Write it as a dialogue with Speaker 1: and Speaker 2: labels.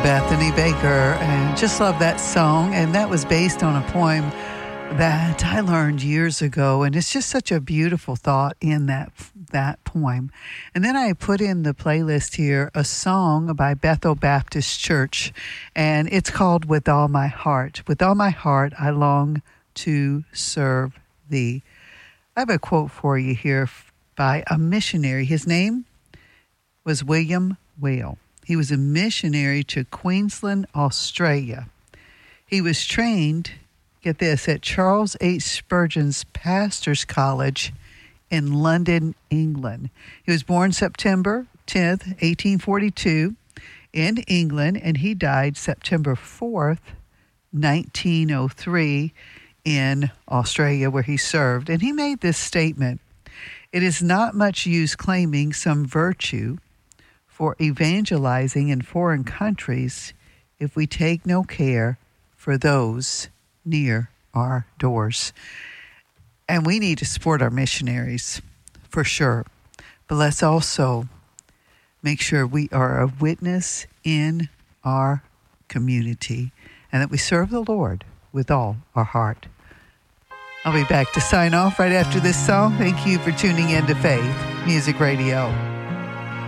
Speaker 1: Bethany Baker, and just love that song. And that was based on a poem that I learned years ago, and it's just such a beautiful thought in that poem. And then I put in the playlist here a song by Bethel Baptist Church, and it's called With All My Heart. With all my heart, I long to serve thee. I have a quote for you here by a missionary. His name was William Whale. He was a missionary to Queensland, Australia. He was trained, get this, at Charles H. Spurgeon's Pastors College in London, England. He was born September 10th, 1842 in England, and he died September 4th, 1903 in Australia, where he served. And he made this statement: "It is not much use claiming some virtue for evangelizing in foreign countries if we take no care for those near our doors." And we need to support our missionaries, for sure. But let's also make sure we are a witness in our community and that we serve the Lord with all our heart. I'll be back to sign off right after this song. Thank you for tuning in to Faith Music Radio.